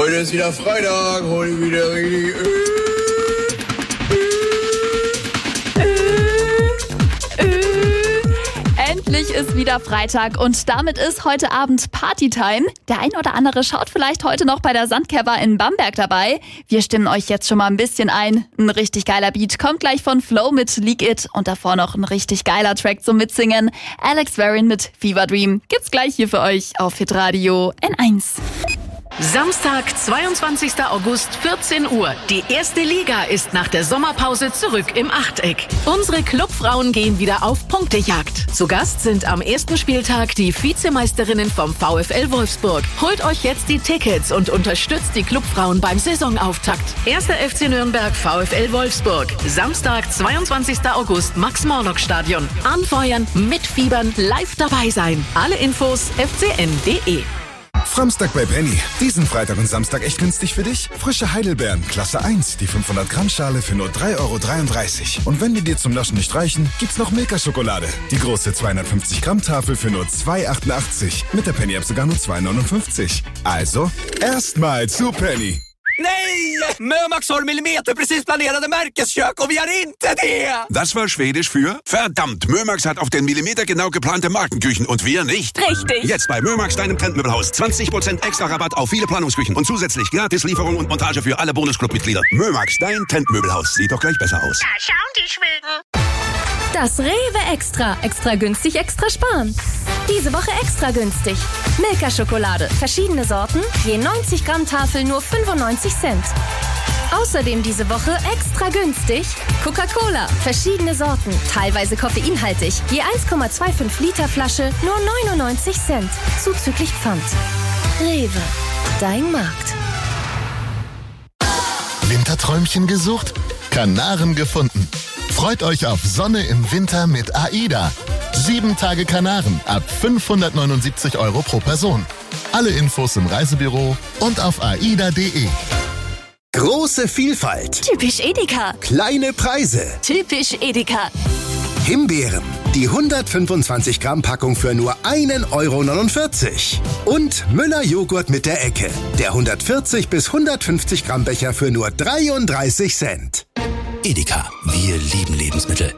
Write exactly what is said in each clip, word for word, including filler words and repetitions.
Heute ist wieder Freitag, heute wieder richtig... Endlich ist wieder Freitag und damit ist heute Abend Partytime. Der ein oder andere schaut vielleicht heute noch bei der Sandkerber in Bamberg dabei. Wir stimmen euch jetzt schon mal ein bisschen ein. Ein richtig geiler Beat kommt gleich von Flow mit Leak It und davor noch ein richtig geiler Track zum Mitsingen. Alex Varin mit Fever Dream gibt's gleich hier für euch auf Hitradio N eins. Samstag, zweiundzwanzigster August, vierzehn Uhr. Die erste Liga ist nach der Sommerpause zurück im Achteck. Unsere Clubfrauen gehen wieder auf Punktejagd. Zu Gast sind am ersten Spieltag die Vizemeisterinnen vom VfL Wolfsburg. Holt euch jetzt die Tickets und unterstützt die Clubfrauen beim Saisonauftakt. erster F C Nürnberg, VfL Wolfsburg. Samstag, zweiundzwanzigster August, Max-Morlock-Stadion. Anfeuern, mitfiebern, live dabei sein. Alle Infos f c n punkt d e. Samstag bei Penny. Diesen Freitag und Samstag echt günstig für dich? Frische Heidelbeeren, Klasse eins, die fünfhundert Gramm Schale für nur drei Euro dreiunddreißig. Und wenn die dir zum Naschen nicht reichen, gibt's noch Milka-Schokolade. Die große zweihundertfünfzig Gramm Tafel für nur zwei Euro achtundachtzig. Mit der Penny-App sogar nur zwei Euro neunundfünfzig. Also, erstmal zu Penny. Nej! Mömax har millimeter precis planerade märkeskök och vi har inte det! Das war Schwedisch für verdammt. Mömax hat auf den Millimeter genau geplante Markenküchen und wir nicht. Richtig. Jetzt bei Mömax, deinem Trendmöbelhaus. zwanzig Prozent extra Rabatt auf viele Planungsküchen und zusätzlich gratis Lieferung und Montage für alle Bonusclub-Mitglieder. Mömax, dein Trendmöbelhaus. Sieht doch gleich besser aus. Da schauen die Schweden. Das Rewe Extra. Extra günstig, extra sparen. Diese Woche extra günstig. Milka-Schokolade. Verschiedene Sorten. Je neunzig Gramm Tafel nur fünfundneunzig Cent. Außerdem diese Woche extra günstig. Coca-Cola. Verschiedene Sorten. Teilweise koffeinhaltig. Je eins Komma fünfundzwanzig Liter Flasche nur neunundneunzig Cent. Zuzüglich Pfand. Rewe. Dein Markt. Winterträumchen gesucht? Kanaren gefunden. Freut euch auf Sonne im Winter mit AIDA. Sieben Tage Kanaren ab fünfhundertneunundsiebzig Euro pro Person. Alle Infos im Reisebüro und auf aida punkt de. Große Vielfalt. Typisch Edeka. Kleine Preise. Typisch Edeka. Himbeeren. Die hundertfünfundzwanzig Gramm Packung für nur ein Euro neunundvierzig. Und Müller Joghurt mit der Ecke. Der hundertvierzig bis hundertfünfzig Gramm Becher für nur dreiunddreißig Cent. Edeka. Wir lieben Lebensmittel.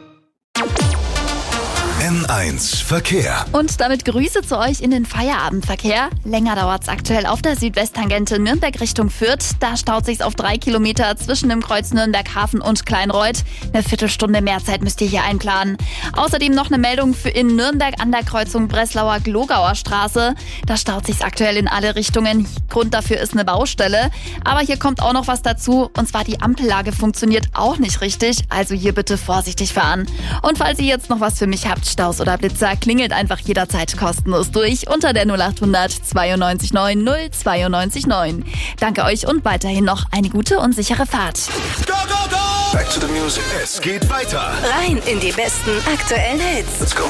N eins Verkehr. Und damit Grüße zu euch in den Feierabendverkehr. Länger dauert's aktuell auf der Südwesttangente Nürnberg Richtung Fürth. Da staut sich's auf drei Kilometer zwischen dem Kreuz Nürnberg-Hafen und Kleinreuth. Eine Viertelstunde mehr Zeit müsst ihr hier einplanen. Außerdem noch eine Meldung für in Nürnberg an der Kreuzung Breslauer-Glogauer Straße. Da staut sich's aktuell in alle Richtungen. Grund dafür ist eine Baustelle. Aber hier kommt auch noch was dazu. Und zwar die Ampellage funktioniert auch nicht richtig. Also hier bitte vorsichtig fahren. Und falls ihr jetzt noch was für mich habt, Staus oder Blitzer, klingelt einfach jederzeit kostenlos durch unter der null achthundert zweiundneunzig neun null zweiundneunzig neun. Danke euch und weiterhin noch eine gute und sichere Fahrt. Go, go, go! Back to the music. Es geht weiter. Rein in die besten aktuellen Hits. Let's go.